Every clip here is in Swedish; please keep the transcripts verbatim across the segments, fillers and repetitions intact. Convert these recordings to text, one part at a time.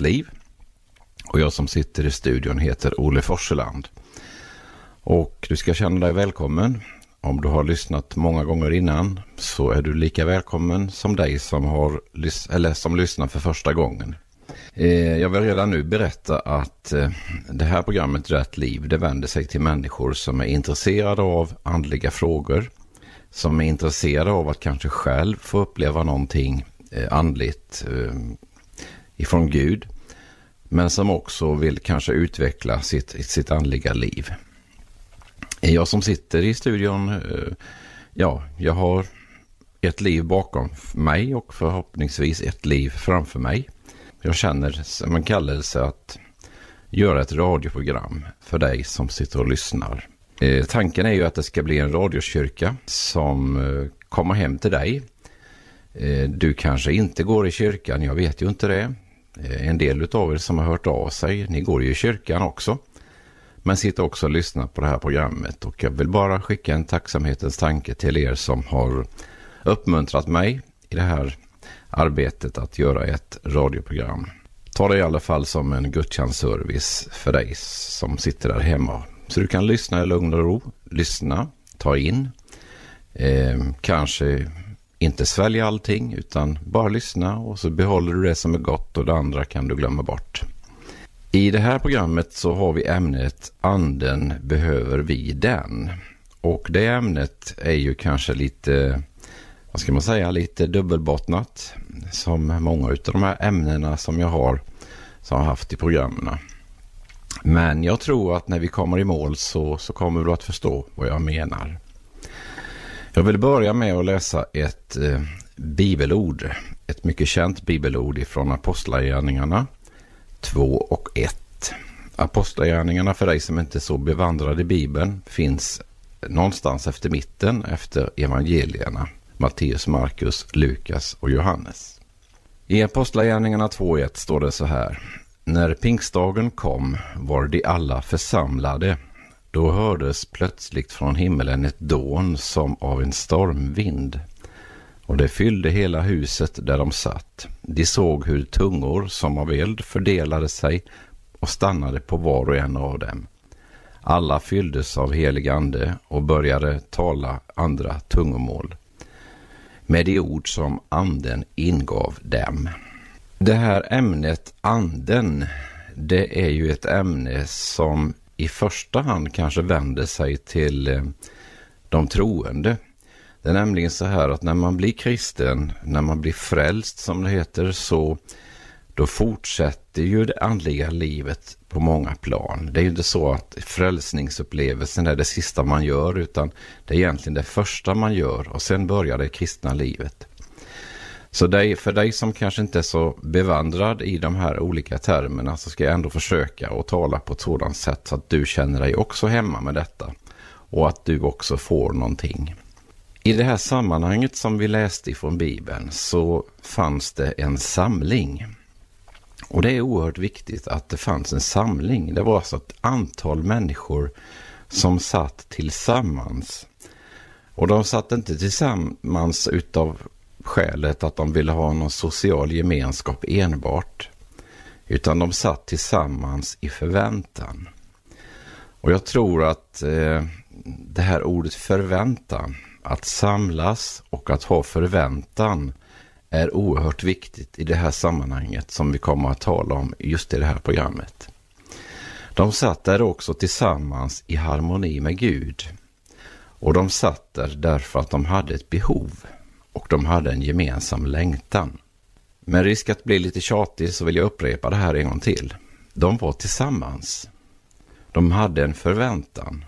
liv. Och jag som sitter i studion heter Olle Forseland. Och du ska känna dig välkommen. Om du har lyssnat många gånger innan så är du lika välkommen som dig som, har, eller som lyssnar för första gången. Jag vill redan nu berätta att det här programmet Rätt liv, det vänder sig till människor som är intresserade av andliga frågor, som är intresserade av att kanske själv få uppleva någonting andligt ifrån Gud, men som också vill kanske utveckla sitt, sitt andliga liv. Jag som sitter i studion, ja, jag har ett liv bakom mig och förhoppningsvis ett liv framför mig. Jag känner som en kallelse att göra ett radioprogram för dig som sitter och lyssnar. Eh, tanken är ju att det ska bli en radiokyrka som eh, kommer hem till dig. Eh, du kanske inte går i kyrkan, jag vet ju inte det. Eh, en del av er som har hört av sig, ni går ju i kyrkan också. Men sitter också och lyssnar på det här programmet. Och jag vill bara skicka en tacksamhetens tanke till er som har uppmuntrat mig i det här arbetet att göra ett radioprogram. Ta det i alla fall som en gudstjänstservice för dig som sitter där hemma. Så du kan lyssna i lugn och ro, lyssna, ta in. Eh, kanske inte svälja allting utan bara lyssna och så behåller du det som är gott och det andra kan du glömma bort. I det här programmet så har vi ämnet Anden behöver vi den. Och det ämnet är ju kanske lite, vad ska man säga, lite dubbelbottnat som många av de här ämnena som jag har, som har haft i programmen. Men jag tror att när vi kommer i mål så, så kommer du att förstå vad jag menar. Jag vill börja med att läsa ett eh, bibelord, ett mycket känt bibelord ifrån Apostlagärningarna två och ett. Apostlagärningarna, för dig som inte är så bevandrade i Bibeln, finns någonstans efter mitten efter evangelierna. Matteus, Markus, Lukas och Johannes. I Apostlagärningarna två och ett står det så här: när pingstdagen kom var de alla församlade. Då hördes plötsligt från himmelen ett dån som av en stormvind. Och det fyllde hela huset där de satt. De såg hur tungor som av eld fördelade sig och stannade på var och en av dem. Alla fylldes av helig ande och började tala andra tungomål med de ord som anden ingav dem. Det här ämnet anden, det är ju ett ämne som i första hand kanske vänder sig till de troende. Det är nämligen så här att när man blir kristen, när man blir frälst som det heter, så då fortsätter ju det andliga livet på många plan. Det är ju inte så att frälsningsupplevelsen är det sista man gör, utan det är egentligen det första man gör och sen börjar det kristna livet. Så det, för dig som kanske inte är så bevandrad i de här olika termerna, så ska jag ändå försöka att tala på ett sådant sätt så att du känner dig också hemma med detta och att du också får någonting. I det här sammanhanget som vi läste ifrån Bibeln så fanns det en samling. Och det är oerhört viktigt att det fanns en samling. Det var alltså ett antal människor som satt tillsammans. Och de satt inte tillsammans utav skälet att de ville ha någon social gemenskap enbart. Utan de satt tillsammans i förväntan. Och jag tror att eh, det här ordet förväntan, att samlas och att ha förväntan, är oerhört viktigt i det här sammanhanget som vi kommer att tala om just i det här programmet. De satt där också tillsammans i harmoni med Gud. Och de satt där därför att de hade ett behov och de hade en gemensam längtan. Med risk att bli lite tjatig så vill jag upprepa det här en gång till. De var tillsammans. De hade en förväntan.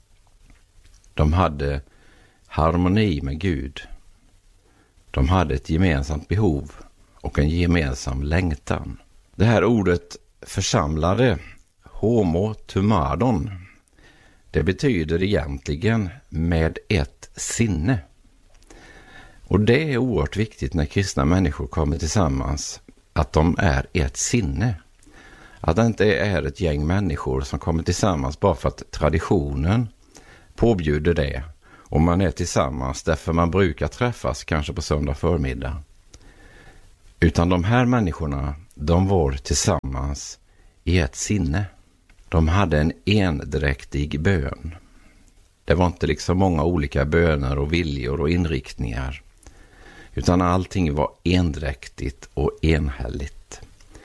De hade harmoni med Gud. De hade ett gemensamt behov och en gemensam längtan. Det här ordet församlade, homo tumadon, det betyder egentligen med ett sinne. Och det är oerhört viktigt när kristna människor kommer tillsammans, att de är ett sinne. Att det inte är ett gäng människor som kommer tillsammans bara för att traditionen påbjuder det. Och man är tillsammans därför man brukar träffas kanske på söndag förmiddag. Utan de här människorna de var tillsammans i ett sinne. De hade en endräktig bön. Det var inte liksom många olika böner och viljor och inriktningar, utan allting var endräktigt och enhälligt.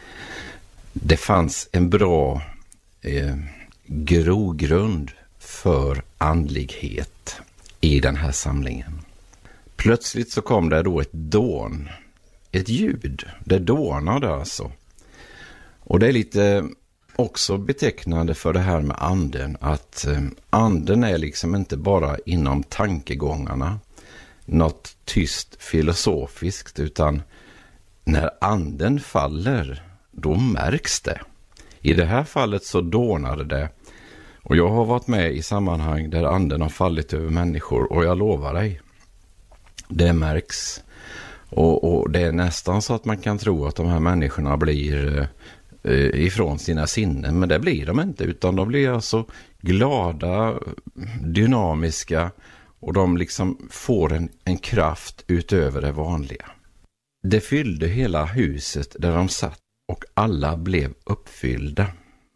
Det fanns en bra eh, grogrund för andlighet i den här samlingen. Plötsligt så kom det då ett dån, ett ljud. Det dånade alltså. Och det är lite också betecknande för det här med anden, att eh, anden är liksom inte bara inom tankegångarna, något tyst filosofiskt, utan när anden faller, då märks det. I det här fallet så dånade det, och jag har varit med i sammanhang där anden har fallit över människor, och jag lovar dig, det märks. Och, och det är nästan så att man kan tro att de här människorna blir eh, ifrån sina sinnen, men det blir de inte, utan de blir alltså glada, dynamiska, och de liksom får en, en kraft utöver det vanliga. Det fyllde hela huset där de satt, och alla blev uppfyllda.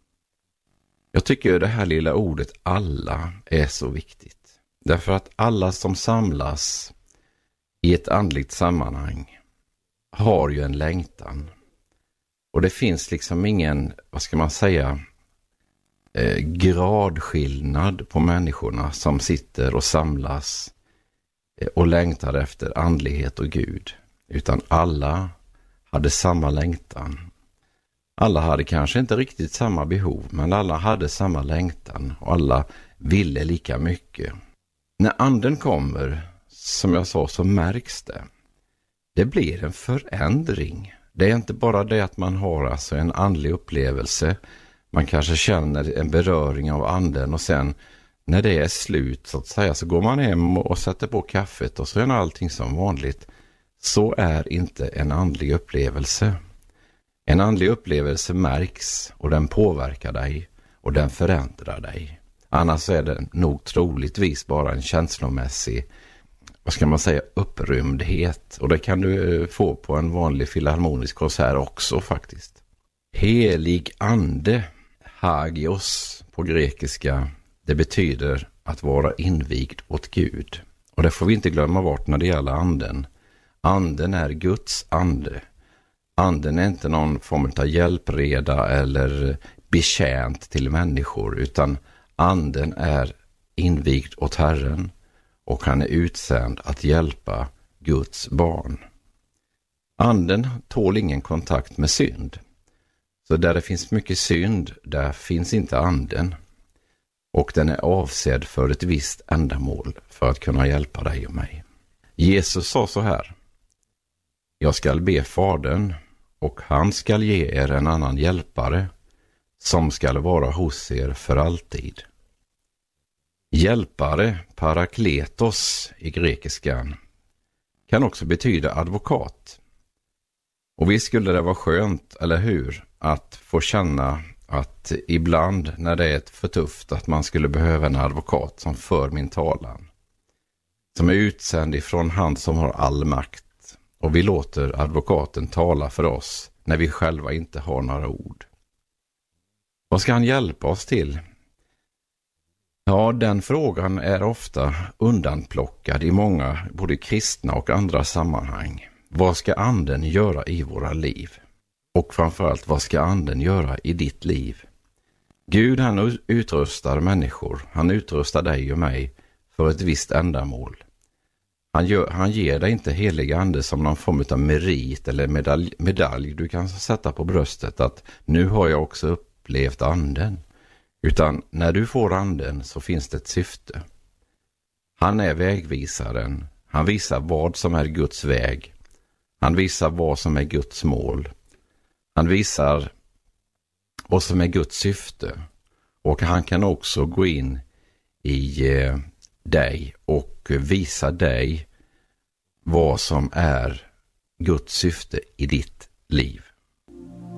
Jag tycker det här lilla ordet alla är så viktigt. Därför att alla som samlas i ett andligt sammanhang har ju en längtan. Och det finns liksom ingen, vad ska man säga, eh, gradskillnad på människorna som sitter och samlas eh, och längtar efter andlighet och Gud. Utan alla hade samma längtan. Alla hade kanske inte riktigt samma behov, men alla hade samma längtan och alla ville lika mycket. När anden kommer, som jag sa, så märks det. Det blir en förändring. Det är inte bara det att man har alltså en andlig upplevelse. Man kanske känner en beröring av anden, och sen när det är slut så att säga, så går man hem och sätter på kaffet och så är allting som vanligt. Så är inte en andlig upplevelse. En andlig upplevelse märks, och den påverkar dig och den förändrar dig. Annars är det nog troligtvis bara en känslomässig, vad ska man säga, upprymdhet. Och det kan du få på en vanlig filharmonisk konsert också faktiskt. Helig ande, hagios på grekiska, det betyder att vara invigd åt Gud. Och det får vi inte glömma bort när det gäller anden. Anden är Guds ande. Anden är inte någon form av hjälpreda eller betjänt till människor, utan anden är invigd åt Herren, och han är utsänd att hjälpa Guds barn. Anden tål ingen kontakt med synd. Så där det finns mycket synd, där finns inte anden. Och den är avsedd för ett visst ändamål, för att kunna hjälpa dig och mig. Jesus sa så här: jag skall be Fadern, och han skall ge er en annan hjälpare, som skall vara hos er för alltid. Hjälpare, parakletos i grekiskan, kan också betyda advokat. Och visst skulle det vara skönt, eller hur, att få känna att ibland när det är för tufft att man skulle behöva en advokat som för min talan. Som är utsänd ifrån han som har all makt. Och vi låter advokaten tala för oss när vi själva inte har några ord. Vad ska han hjälpa oss till? Ja, den frågan är ofta undanplockad i många, både kristna och andra sammanhang. Vad ska anden göra i våra liv? Och framförallt, vad ska anden göra i ditt liv? Gud, han utrustar människor. Han utrustar dig och mig för ett visst ändamål. Han, gör, han ger dig inte helig ande som någon form av merit eller medalj, medalj du kan sätta på bröstet, att nu har jag också upplevt anden. Utan när du får anden så finns det ett syfte. Han är vägvisaren. Han visar vad som är Guds väg. Han visar vad som är Guds mål. Han visar vad som är Guds syfte. Och han kan också gå in i eh, dig och visa dig vad som är Guds syfte i ditt liv.